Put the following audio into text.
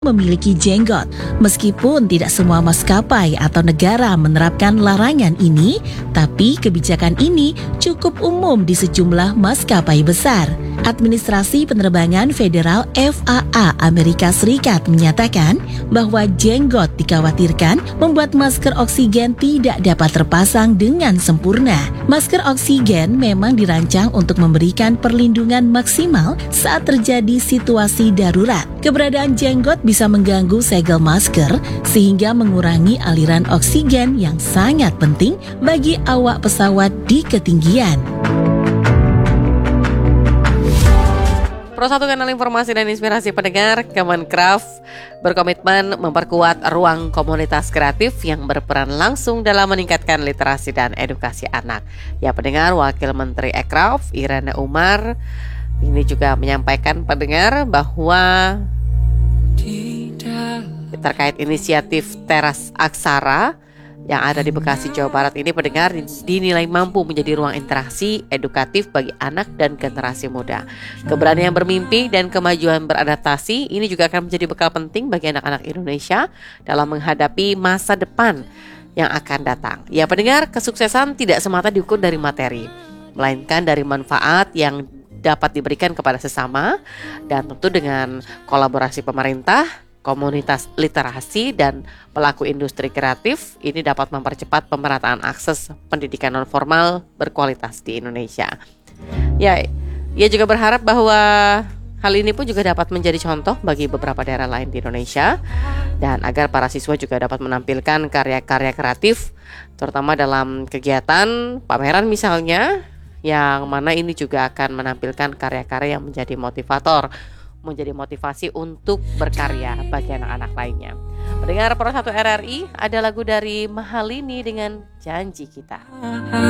memiliki jenggot. Meskipun tidak semua maskapai atau negara menerapkan larangan ini, tapi kebijakan ini cukup umum di sejumlah maskapai besar. Administrasi Penerbangan Federal FAA Amerika Serikat menyatakan bahwa jenggot dikhawatirkan membuat masker oksigen tidak dapat terpasang dengan sempurna. Masker oksigen memang dirancang untuk memberikan perlindungan maksimal saat terjadi situasi darurat. Keberadaan jenggot bisa mengganggu segel masker sehingga mengurangi aliran oksigen yang sangat penting bagi awak pesawat di ketinggian. Pro 1 Kanal Informasi dan Inspirasi Pendengar, Kemenkraf berkomitmen memperkuat ruang komunitas kreatif yang berperan langsung dalam meningkatkan literasi dan edukasi anak. Ya pendengar, Wakil Menteri Ekraf Irene Umar ini juga menyampaikan pendengar bahwa terkait inisiatif Teras Aksara yang ada di Bekasi, Jawa Barat ini pendengar dinilai mampu menjadi ruang interaksi edukatif bagi anak dan generasi muda. Keberanian bermimpi dan kemajuan beradaptasi ini juga akan menjadi bekal penting bagi anak-anak Indonesia dalam menghadapi masa depan yang akan datang. Ya pendengar, kesuksesan tidak semata diukur dari materi, melainkan dari manfaat yang dapat diberikan kepada sesama, dan tentu dengan kolaborasi pemerintah, komunitas literasi, dan pelaku industri kreatif ini dapat mempercepat pemerataan akses pendidikan non formal berkualitas di Indonesia. Ya, ia juga berharap bahwa hal ini pun juga dapat menjadi contoh bagi beberapa daerah lain di Indonesia, dan agar para siswa juga dapat menampilkan karya-karya kreatif, terutama dalam kegiatan pameran misalnya, yang mana ini juga akan menampilkan karya-karya yang menjadi motivator, menjadi motivasi untuk berkarya bagi anak-anak lainnya. Mendengar Pro 1 RRI, ada lagu dari Mahalini dengan Janji Kita.